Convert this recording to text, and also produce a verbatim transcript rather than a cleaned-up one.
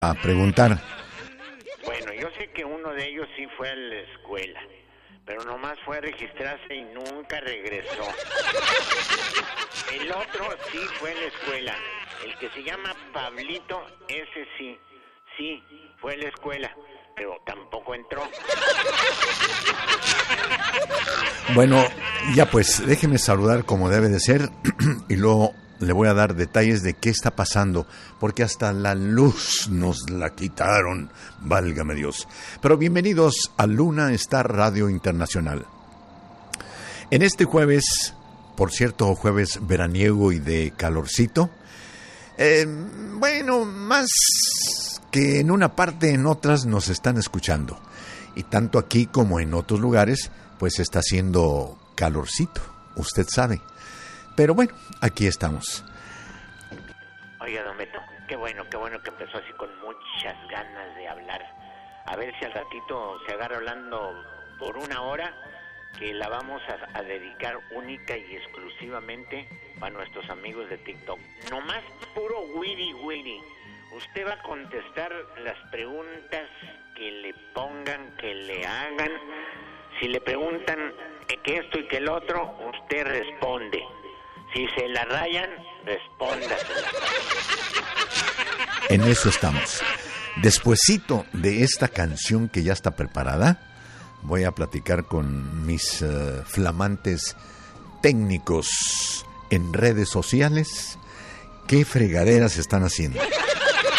a preguntar. Bueno, yo sé que uno de ellos sí fue a la escuela, pero nomás fue a registrarse y nunca regresó. El otro sí fue a la escuela. El que se llama Pablito, ese sí, sí, fue a la escuela, pero tampoco entró. Bueno, ya pues, déjeme saludar como debe de ser y luego le voy a dar detalles de qué está pasando, porque hasta la luz nos la quitaron, válgame Dios. Pero bienvenidos a Luna Star Radio Internacional. En este jueves, por cierto, jueves veraniego y de calorcito, eh, bueno, más que en una parte, en otras nos están escuchando. Y tanto aquí como en otros lugares, pues está haciendo calorcito, usted sabe. Pero bueno, aquí estamos. Oiga, don Beto, qué bueno, qué bueno que empezó así con muchas ganas de hablar. A ver si al ratito se agarra hablando por una hora, que la vamos a, a dedicar única y exclusivamente para nuestros amigos de TikTok. Nomás puro wiri wiri. Usted va a contestar las preguntas que le pongan, que le hagan. Si le preguntan que esto y que el otro, usted responde. Si se la rayan, respóndasela. En eso estamos. Despuesito de esta canción que ya está preparada, voy a platicar con mis uh, flamantes técnicos en redes sociales qué fregaderas están haciendo.